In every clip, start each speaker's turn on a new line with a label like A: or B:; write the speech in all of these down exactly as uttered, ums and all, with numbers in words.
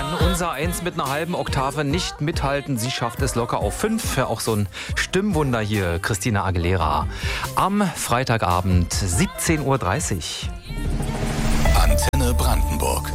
A: Kann unser Eins mit einer halben Oktave nicht mithalten. Sie schafft es locker auf fünf. Auch so ein Stimmwunder hier, Christina Aguilera. Am Freitagabend, siebzehn Uhr dreißig.
B: Antenne Brandenburg.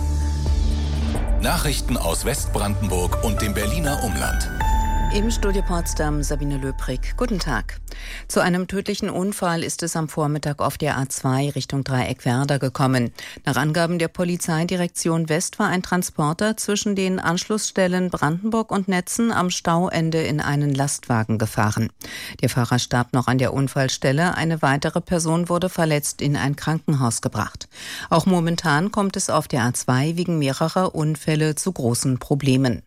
B: Nachrichten aus Westbrandenburg und dem Berliner Umland.
C: Im Studio Potsdam Sabine Löbrig. Guten Tag. Zu einem tödlichen Unfall ist es am Vormittag auf der A zwei Richtung Dreieckwerder gekommen. Nach Angaben der Polizeidirektion West war ein Transporter zwischen den Anschlussstellen Brandenburg und Netzen am Stauende in einen Lastwagen gefahren. Der Fahrer starb noch an der Unfallstelle. Eine weitere Person wurde verletzt in ein Krankenhaus gebracht. Auch momentan kommt es auf der A zwei wegen mehrerer Unfälle zu großen Problemen.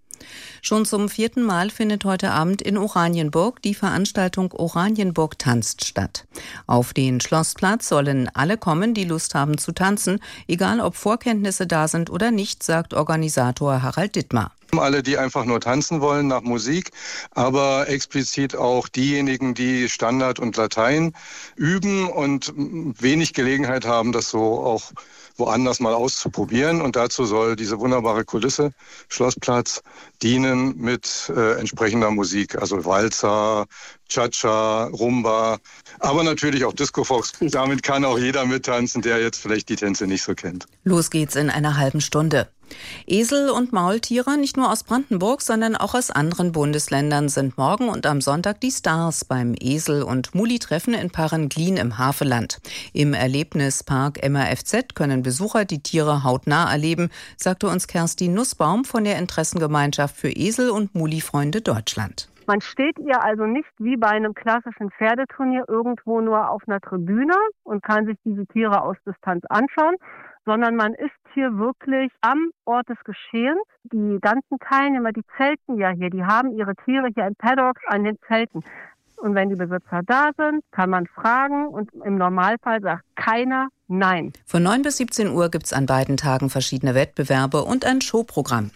C: Schon zum vierten Mal findet heute Abend in Oranienburg die Veranstaltung Oranienburg tanzt statt. Auf den Schlossplatz sollen alle kommen, die Lust haben zu tanzen, egal ob Vorkenntnisse da sind oder nicht, sagt Organisator Harald Dittmar.
D: Alle, die einfach nur tanzen wollen nach Musik, aber explizit auch diejenigen, die Standard und Latein üben und wenig Gelegenheit haben, das so auch woanders mal auszuprobieren. Und dazu soll diese wunderbare Kulisse, Schlossplatz, dienen mit äh, entsprechender Musik. Also Walzer, Cha-Cha, Rumba, aber natürlich auch Disco-Fox. Damit kann auch jeder mittanzen, der jetzt vielleicht die Tänze nicht so kennt.
C: Los geht's in einer halben Stunde. Esel und Maultiere, nicht nur aus Brandenburg, sondern auch aus anderen Bundesländern, sind morgen und am Sonntag die Stars beim Esel- und Muli-Treffen in Parenglin im Havelland. Im Erlebnispark M A F Z können Besucher die Tiere hautnah erleben, sagte uns Kerstin Nussbaum von der Interessengemeinschaft für Esel- und Muli-Freunde Deutschland.
E: Man steht ihr also nicht wie bei einem klassischen Pferdeturnier irgendwo nur auf einer Tribüne und kann sich diese Tiere aus Distanz anschauen, sondern man ist hier wirklich am Ort des Geschehens. Die ganzen Teilnehmer, die zelten ja hier, die haben ihre Tiere hier in Paddocks an den Zelten. Und wenn die Besitzer da sind, kann man fragen und im Normalfall sagt keiner nein.
C: Von neun bis siebzehn Uhr gibt es an beiden Tagen verschiedene Wettbewerbe und ein Showprogramm.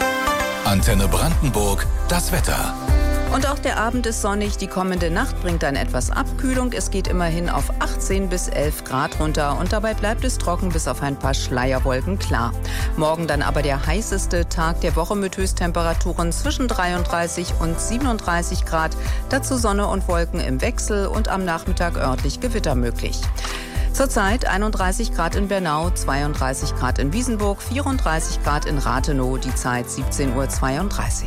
B: Antenne Brandenburg, das Wetter.
C: Und auch der Abend ist sonnig. Die kommende Nacht bringt dann etwas Abkühlung. Es geht immerhin auf achtzehn bis elf Grad runter. Und dabei bleibt es trocken bis auf ein paar Schleierwolken klar. Morgen dann aber der heißeste Tag der Woche mit Höchsttemperaturen zwischen dreiunddreißig und siebenunddreißig Grad. Dazu Sonne und Wolken im Wechsel und am Nachmittag örtlich Gewitter möglich. Zurzeit einunddreißig Grad in Bernau, zweiunddreißig Grad in Wiesenburg, vierunddreißig Grad in Rathenow. Die Zeit siebzehn Uhr zweiunddreißig.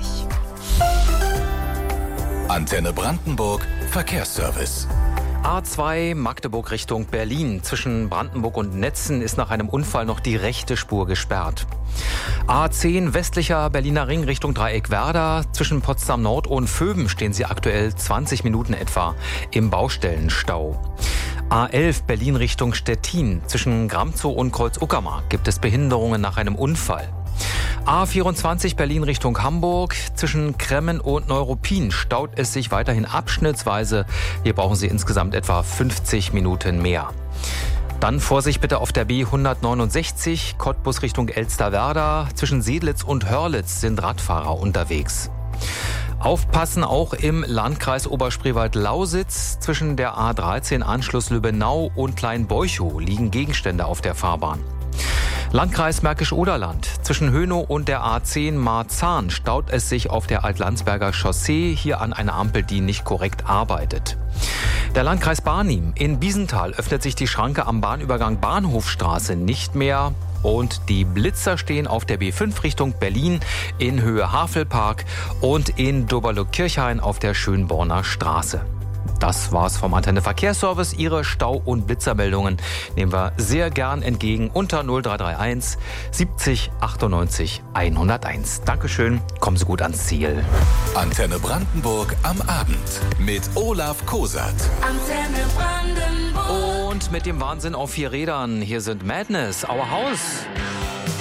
B: Antenne Brandenburg Verkehrsservice.
A: A zwei Magdeburg Richtung Berlin. Zwischen Brandenburg und Netzen ist nach einem Unfall noch die rechte Spur gesperrt. A zehn westlicher Berliner Ring Richtung Dreieckwerder. Zwischen Potsdam Nord und Vöben stehen sie aktuell zwanzig Minuten etwa im Baustellenstau. A elf Berlin Richtung Stettin. Zwischen Gramzow und Kreuz-Uckermark gibt es Behinderungen nach einem Unfall. A vierundzwanzig Berlin Richtung Hamburg. Zwischen Kremmen und Neuruppin staut es sich weiterhin abschnittsweise. Hier brauchen Sie insgesamt etwa fünfzig Minuten mehr. Dann Vorsicht bitte auf der B hundertneunundsechzig, Cottbus Richtung Elsterwerda. Zwischen Sedlitz und Hörlitz sind Radfahrer unterwegs. Aufpassen auch im Landkreis Oberspreewald-Lausitz. Zwischen der A dreizehn Anschluss Lübbenau und Kleinbeuchow liegen Gegenstände auf der Fahrbahn. Landkreis Märkisch-Oderland. Zwischen Hönow und der A zehn Marzahn staut es sich auf der Altlandsberger Chaussee, hier an einer Ampel, die nicht korrekt arbeitet. Der Landkreis Barnim. In Biesenthal öffnet sich die Schranke am Bahnübergang Bahnhofstraße nicht mehr. Und die Blitzer stehen auf der B fünf Richtung Berlin in Höhe Havelpark und in Doberlo-Kirchhain auf der Schönborner Straße. Das war's vom Antenne Verkehrsservice. Ihre Stau- und Blitzermeldungen nehmen wir sehr gern entgegen unter null drei drei eins siebzig achtundneunzig hunderteins. Dankeschön, kommen Sie gut ans Ziel.
B: Antenne Brandenburg am Abend mit Olaf Kosat.
F: Antenne Brandenburg.
A: Und mit dem Wahnsinn auf vier Rädern. Hier sind Madness, Our House.